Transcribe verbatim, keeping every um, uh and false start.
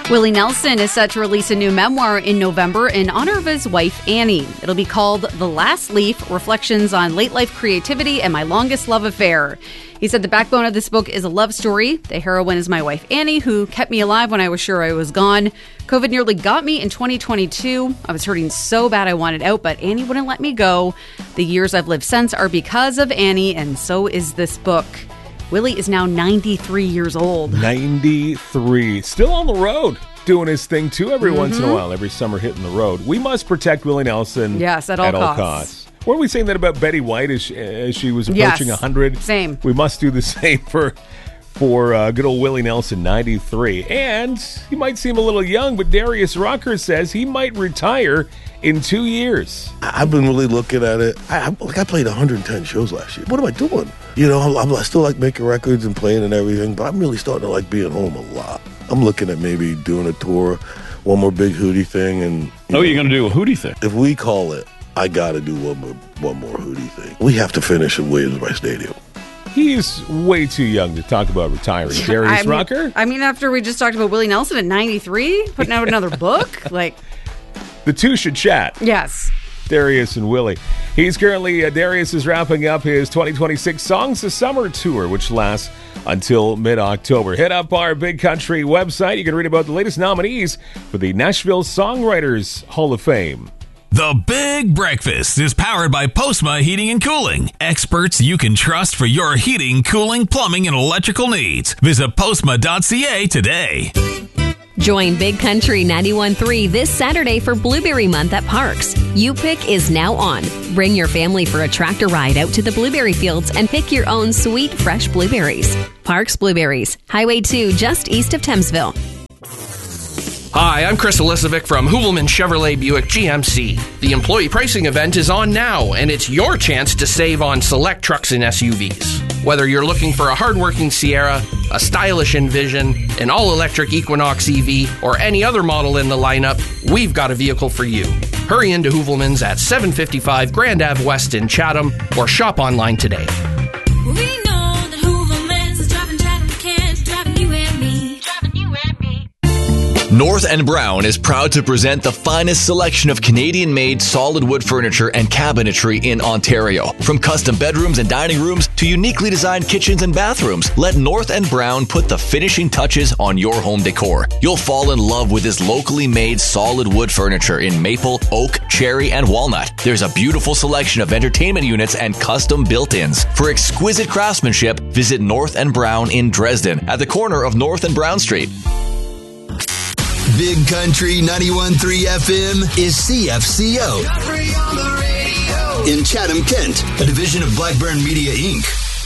Willie Nelson is set to release a new memoir in November in honor of his wife, Annie. It'll be called The Last Leaf, Reflections on Late Life Creativity and My Longest Love Affair. He said the backbone of this book is a love story. The heroine is my wife, Annie, who kept me alive when I was sure I was gone. COVID nearly got me in twenty twenty-two. I was hurting so bad I wanted out, but Annie wouldn't let me go. The years I've lived since are because of Annie, and so is this book. Willie is now ninety-three years old. ninety-three. Still on the road, doing his thing, too, every mm-hmm. once in a while. Every summer hitting the road. We must protect Willie Nelson yes, at all, at all costs. costs. Weren't we saying that about Betty White as she, as she was approaching yes, one hundred? Same. We must do the same for for uh, good old Willie Nelson, ninety-three. And he might seem a little young, but Darius Rucker says he might retire in two years. I've been really looking at it. I, I, like I played one hundred ten shows last year. What am I doing? You know, I'm, I still like making records and playing and everything, but I'm really starting to like being home a lot. I'm looking at maybe doing a tour, one more big Hootie thing. And you oh, know, you're going to do a Hootie thing? If we call it, I got to do one more, one more Hootie thing. We have to finish at Williams-Brice Stadium. He's way too young to talk about retiring. Darius I mean, Rucker? I mean, after we just talked about Willie Nelson at ninety-three, putting out another book, like... The two should chat. Yes. Darius and Willie. He's currently, uh, Darius is wrapping up his twenty twenty-six Songs of Summer tour, which lasts until mid-October. Hit up our Big Country website. You can read about the latest nominees for the Nashville Songwriters Hall of Fame. The Big Breakfast is powered by Postma Heating and Cooling. Experts you can trust for your heating, cooling, plumbing, and electrical needs. Visit postma dot c a today. Join Big Country ninety-one point three this Saturday for Blueberry Month at Parks. You Pick is now on. Bring your family for a tractor ride out to the blueberry fields and pick your own sweet, fresh blueberries. Parks Blueberries, Highway two, just east of Thamesville. Hi, I'm Chris Elisovic from Hoovelman Chevrolet Buick G M C. The employee pricing event is on now, and it's your chance to save on select trucks and S U Vs. Whether you're looking for a hardworking Sierra, a stylish Envision, an all-electric Equinox E V, or any other model in the lineup, we've got a vehicle for you. Hurry into Hoovelman's at seven fifty-five Grand Ave West in Chatham, or shop online today. We know that Hoovelman's is driving Chatham kids, driving you and me, driving you and me. North and Brown is proud to present the finest selection of Canadian-made solid wood furniture and cabinetry in Ontario. From custom bedrooms and dining rooms to uniquely designed kitchens and bathrooms, let North and Brown put the finishing touches on your home decor. You'll fall in love with this locally made solid wood furniture in maple, oak, cherry, and walnut. There's a beautiful selection of entertainment units and custom built-ins. For exquisite craftsmanship, visit North and Brown in Dresden at the corner of North and Brown Street. Big Country ninety-one point three F M is C F C O. In Chatham, Kent, a division of Blackburn Media, Incorporated